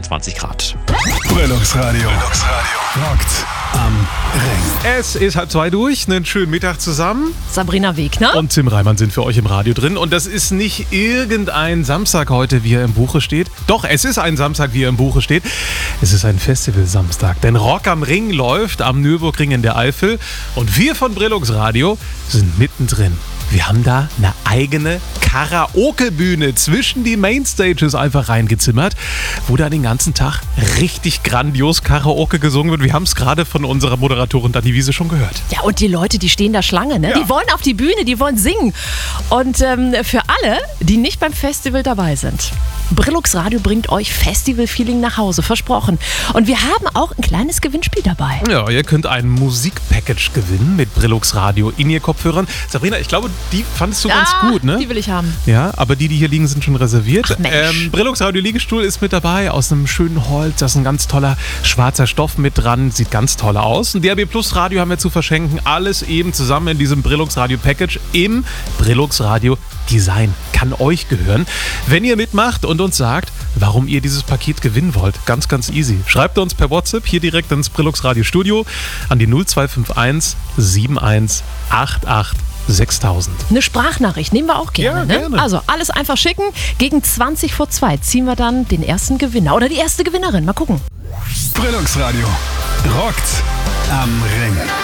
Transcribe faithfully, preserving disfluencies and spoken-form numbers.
zweiundzwanzig Grad. Brillux Radio. Brillux Radio. Rockt am Ring. Es ist halb zwei durch, einen schönen Mittag zusammen. Sabrina Wegner Und Tim Reimann sind für euch im Radio drin. Und das ist nicht irgendein Samstag heute, wie er im Buche steht. Doch, es ist ein Samstag, wie er im Buche steht. Es ist ein Festival-Samstag. Denn Rock am Ring läuft am Nürburgring in der Eifel. Und wir von Brillux Radio sind mittendrin. Wir haben da eine eigene Karaoke-Bühne zwischen die Mainstages einfach reingezimmert, wo da den ganzen Tag richtig grandios Karaoke gesungen wird. Wir haben es gerade von unserer Moderatorin Dani Wiese schon gehört. Ja, und die Leute, die stehen da Schlange, ne? Ja. Die wollen auf die Bühne, die wollen singen. Und ähm, für alle, die nicht beim Festival dabei sind, Brillux Radio bringt euch Festival-Feeling nach Hause, versprochen. Und wir haben auch ein kleines Gewinnspiel dabei. Ja, ihr könnt ein Musikpackage gewinnen mit Brillux Radio in ihr Kopfhörern. Sabrina, ich glaube, die fandest du ganz Ah, gut, ne? Die will ich haben. Ja, aber die, die hier liegen, sind schon reserviert. Ach, Mensch. Ähm, Brillux Radio Liegestuhl ist mit dabei, aus einem schönen Holz. Da ist ein ganz toller schwarzer Stoff mit dran. Sieht ganz toll aus. Ein D A B Plus Radio haben wir zu verschenken. Alles eben zusammen in diesem Brillux Radio Package im Brillux Radio Design. Kann euch gehören. Wenn ihr mitmacht und uns sagt, warum ihr dieses Paket gewinnen wollt, ganz, ganz easy. Schreibt uns per WhatsApp hier direkt ins Brillux Radio Studio an die null zwei fünf eins sieben eins acht acht sechstausend. Eine Sprachnachricht nehmen wir auch gerne. Ja, ne? gerne. Also alles einfach schicken. Gegen zwanzig vor zwei ziehen wir dann den ersten Gewinner oder die erste Gewinnerin. Mal gucken. Brillux Radio. Rockt am Ring.